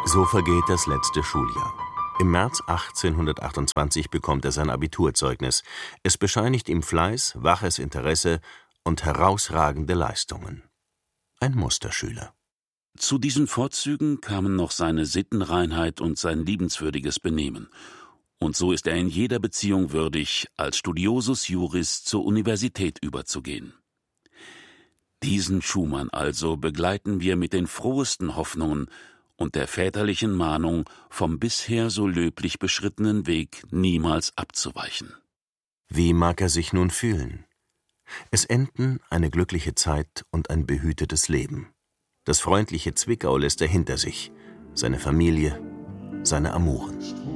So vergeht das letzte Schuljahr. Im März 1828 bekommt er sein Abiturzeugnis. Es bescheinigt ihm Fleiß, waches Interesse und herausragende Leistungen. Ein Musterschüler. Zu diesen Vorzügen kamen noch seine Sittenreinheit und sein liebenswürdiges Benehmen. Und so ist er in jeder Beziehung würdig, als Studiosus Juris zur Universität überzugehen. Diesen Schumann also begleiten wir mit den frohesten Hoffnungen und der väterlichen Mahnung, vom bisher so löblich beschrittenen Weg niemals abzuweichen. Wie mag er sich nun fühlen? Es enden eine glückliche Zeit und ein behütetes Leben. Das freundliche Zwickau lässt er hinter sich, seine Familie, seine Amoren.